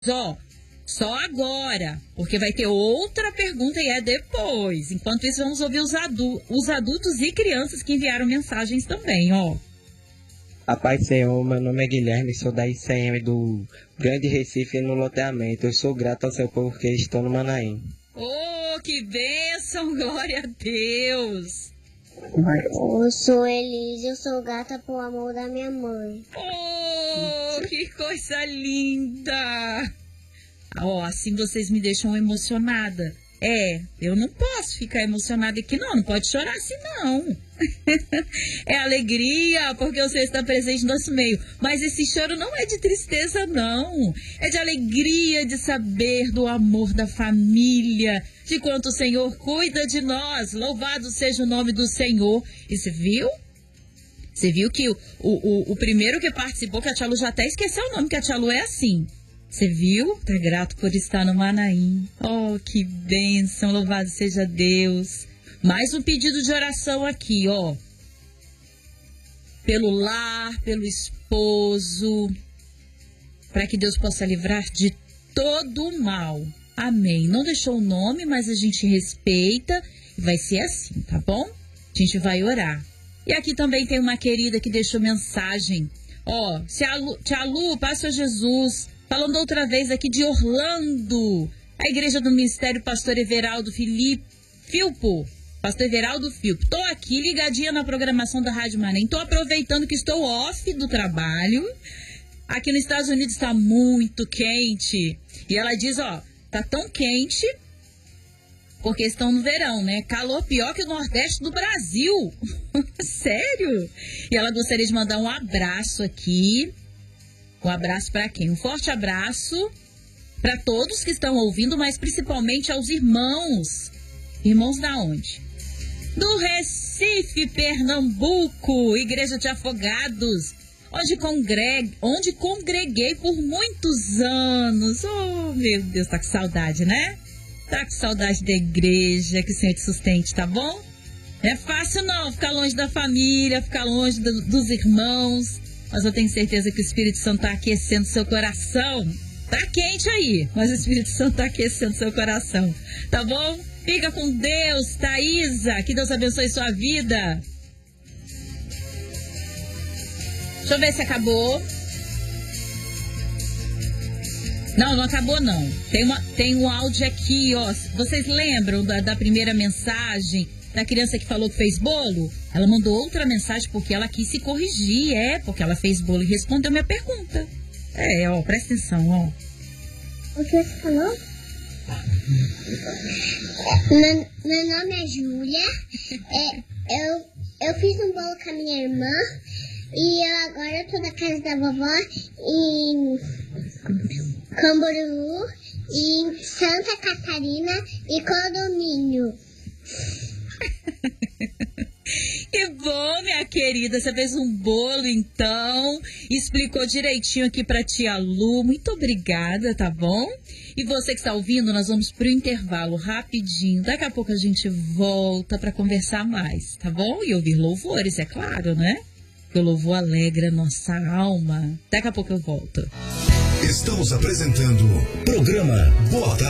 Ó, só agora, porque vai ter outra pergunta e é depois. Enquanto isso, vamos ouvir os adultos e crianças que enviaram mensagens também, ó. A paz do Senhor, meu nome é Guilherme, sou da ICM do Grande Recife no loteamento. Eu sou grato ao seu povo porque estou no Manaim. Oh, que bênção, glória a Deus. Eu sou Elise, eu sou grata por amor da minha mãe. Oh, que coisa linda. Ó, assim vocês me deixam emocionada. Eu não posso ficar emocionada aqui não pode chorar assim não. É alegria porque você está presente no nosso meio. Mas esse choro não é de tristeza não. É de alegria de saber do amor da família, de quanto o Senhor cuida de nós. Louvado seja o nome do Senhor. E você viu? Você viu que o primeiro que participou, que a Tia Lu já até esqueceu o nome, que a Tia Lu é assim. Você viu? Tá grato por estar no Manaim. Oh, que bênção, louvado seja Deus. Mais um pedido de oração aqui, ó. Pelo lar, pelo esposo, para que Deus possa livrar de todo o mal. Amém. Não deixou o nome, mas a gente respeita e vai ser assim, tá bom? A gente vai orar. E aqui também tem uma querida que deixou mensagem. Ó, Tia Lu, paz a Jesus. Falando outra vez aqui de Orlando, a igreja do Ministério Pastor Everaldo Filpo. Pastor Everaldo Filpo. Tô aqui ligadinha na programação da Rádio Manaim. Tô aproveitando que estou off do trabalho. Aqui nos Estados Unidos está muito quente. E ela diz, ó, tá tão quente porque estão no verão, né? Calor pior que o Nordeste do Brasil. Sério? E ela gostaria de mandar um abraço aqui. Um abraço para quem? Um forte abraço para todos que estão ouvindo, mas principalmente aos irmãos. Irmãos da onde? Do Recife, Pernambuco, Igreja de Afogados, onde congreguei por muitos anos. Oh, meu Deus, tá com saudade, né? Tá com saudade da igreja, que o Senhor te sustente, tá bom? Não é fácil não, ficar longe da família, ficar longe dos irmãos. Mas eu tenho certeza que o Espírito Santo está aquecendo seu coração. Tá quente aí, mas o Espírito Santo está aquecendo seu coração. Tá bom? Fica com Deus, Thaísa. Que Deus abençoe sua vida. Deixa eu ver se acabou. Não acabou não. Tem um áudio aqui, ó. Vocês lembram da primeira mensagem? Da criança que falou que fez bolo, ela mandou outra mensagem porque ela quis se corrigir, porque ela fez bolo e respondeu minha pergunta. Ó, presta atenção, ó. O que você falou? Meu nome é Júlia. Eu fiz um bolo com a minha irmã e agora eu tô na casa da vovó em Camboriú, em Santa Catarina e Condomínio. Que bom, minha querida, você fez um bolo então, explicou direitinho aqui pra Tia Lu, muito obrigada, tá bom? E você que está ouvindo, nós vamos pro intervalo rapidinho, daqui a pouco a gente volta pra conversar mais, tá bom? E ouvir louvores, é claro, né? Porque o louvor alegra nossa alma. Daqui a pouco eu volto. Estamos apresentando o programa Boa Tarde.